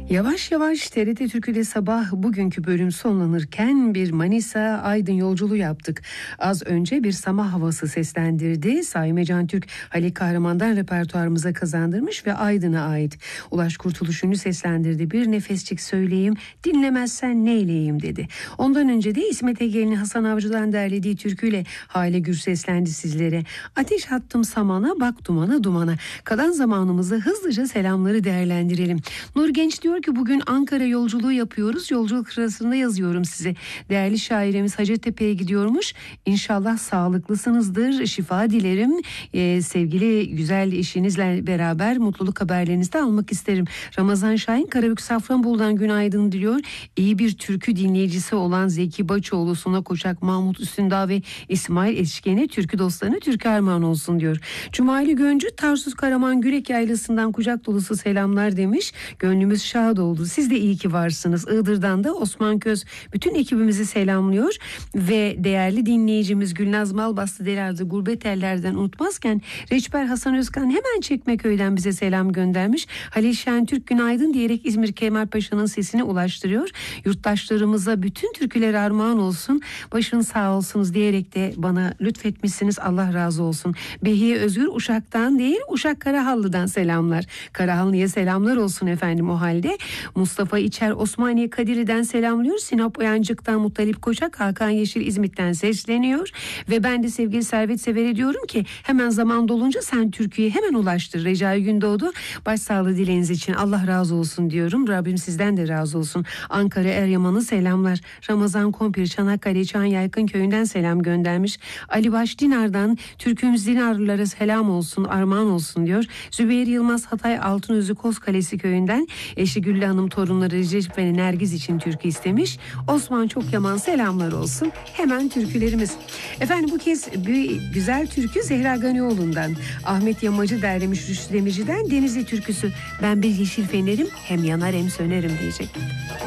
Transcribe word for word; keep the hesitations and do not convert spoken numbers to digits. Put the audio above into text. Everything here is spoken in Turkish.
Yavaş yavaş T R T Türkü'de sabah bugünkü bölüm sonlanırken bir Manisa Aydın yolculuğu yaptık. Az önce bir Sama Havası seslendirdi. Saime Can Türk Halil Kahraman'dan repertuarımıza kazandırmış ve Aydın'a ait. Ulaş Kurtuluş'unu seslendirdi. Bir nefesçik söyleyeyim, dinlemezsen neyleyeyim dedi. Ondan önce de İsmet Ege'nin Hasan Avcı'dan derlediği türküyle Hale Gür seslendi sizlere. Ateş attım samana, bak dumana dumana. Kalan zamanımızı hızlıca selamları değerlendirelim. Nur Genç diyor ki bugün Ankara yolculuğu yapıyoruz. Yolculuk sırasında yazıyorum size. Değerli şairemiz Hacettepe'ye gidiyormuş. İnşallah sağlıklısınızdır. Şifa dilerim. Ee, sevgili güzel eşinizle beraber mutluluk haberlerinizi de almak isterim. Ramazan Şahin Karabük Safranbolu'dan günaydın diliyor. İyi bir türkü dinleyicisi olan Zeki Baçoğlu, Suna Koçak, Mahmut Üstündağ ve İsmail Eşken'e türkü dostlarına türkü armağan olsun diyor. Cumali Göncü Tarsus Karaman Gürek Yaylası'ndan kucak dolusu selamlar demiş. Gönlümüz şad oldu. Siz de iyi ki varsınız. Iğdır'dan da Osman Köz bütün ekibimizi selamlıyor ve değerli dinleyicimiz Gülnaz Malbastı Deler'de gurbet ellerden unutmazken Reçber Hasan Özkan hemen Çekmeköy'den bize selam göndermiş. Halil Şentürk günaydın diyerek İzmir Kemalpaşa'nın sesini ulaştırıyor. Yurttaşlarımıza bütün türküler armağan olsun. Başın sağ olsunuz diyerek de bana lütfetmişsiniz. Allah razı olsun. Behiye Özgür Uşak'tan değil Uşak Karahallı'dan selamlar. Karahallı'ya selamlar olsun efendim o halde. Mustafa İçer Osmaniye Kadirli'den selamlıyor. Sinop Oyancık'tan Muttalip Koçak, Hakan Yeşil İzmit'ten sesleniyor. Ve ben de sevgili Servet Sever'e diyorum ki hemen zaman dolunca sen Türkiye'ye hemen ulaştır. Recai Gündoğdu başsağlığı dileğiniz için Allah razı olsun diyorum. Rabbim sizden de razı olsun. Ankara Eryaman'ı selamlar. Ramazan Kompir Çanakkale Çan Yaykın Köyü'nden selam göndermiş. Ali Baş Dinar'dan Türk'ümüz Dinarlılara selam olsun, armağan olsun diyor. Zübeyir Yılmaz Hatay Altınözü Kozkalesi Köyü'nden eşi Güllü Hanım torunları Recep ve Nergiz için türkü istemiş. Osman Çokyaman selamlar olsun. Hemen türkülerimiz. Efendim bu kez bir güzel türkü Zehra Ganioğlu'ndan. Ahmet Yamacı derlemiş Rüştü Demirci'den Denizli türküsü. Ben bir yeşil fenerim hem yanar hem sönerim diyecek.